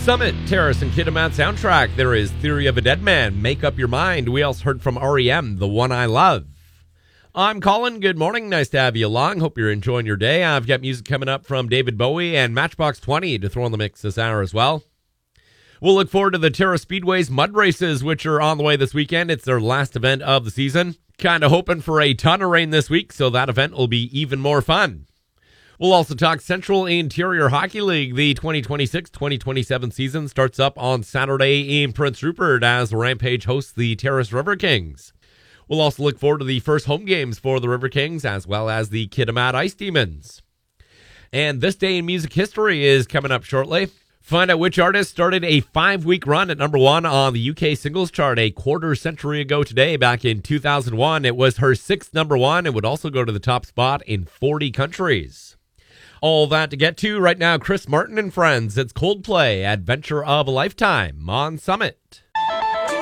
Summit, Terrace, and Kitimat soundtrack. There is Theory of a Dead Man, Make Up Your Mind. We also heard from REM, The One I Love. I'm Colin. Good morning. Nice to have you along. Hope you're enjoying your day. I've got music coming up from David Bowie and Matchbox 20 to throw in the mix this hour as well. We'll look forward to the Terra Speedway's mud races, which are on the way this weekend. It's their last event of the season. Kind of hoping for a ton of rain this week, so that event will be even more fun. We'll also talk Central Interior Hockey League. The 2026-2027 season starts up on Saturday in Prince Rupert as Rampage hosts the Terrace River Kings. We'll also look forward to the first home games for the River Kings as well as the Kitimat Ice Demons. And This Day in Music History is coming up shortly. Find out which artist started a 5-week run at number one on the UK singles chart a quarter century ago today, back in 2001. It was her 6th number one and would also go to the top spot in 40 countries. All that to get to right now. Chris Martin and friends. It's Coldplay, Adventure of a Lifetime on Summit.